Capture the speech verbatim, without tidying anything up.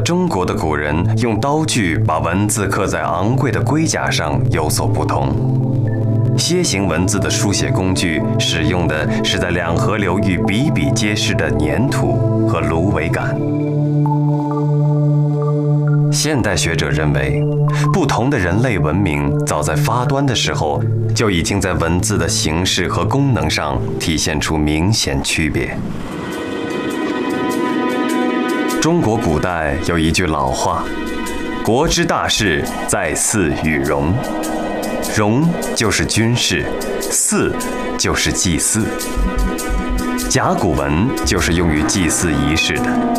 中国的古人用刀具把文字刻在昂贵的龟甲上有所不同。楔形文字的书写工具使用的是在两河流域比比皆是的粘土和芦苇杆。现代学者认为，不同的人类文明早在发端的时候就已经在文字的形式和功能上体现出明显区别。中国古代有一句老话：“国之大事，在祀与戎。”戎就是军事，祀就是祭祀。甲骨文就是用于祭祀仪式的。